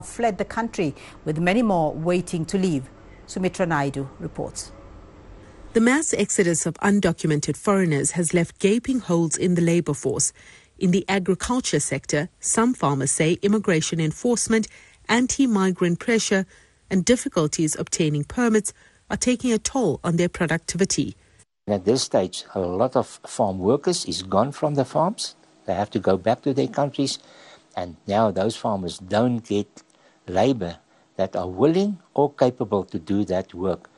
fled the country, with many more waiting to leave. Sumitra Naidu reports. The mass exodus of undocumented foreigners has left gaping holes in the labour force. In the agriculture sector, some farmers say immigration enforcement, anti-migrant pressure and difficulties obtaining permits are taking a toll on their productivity. At this stage, a lot of farm workers is gone from the farms. They have to go back to their countries, and now those farmers don't get labour that are willing or capable to do that work.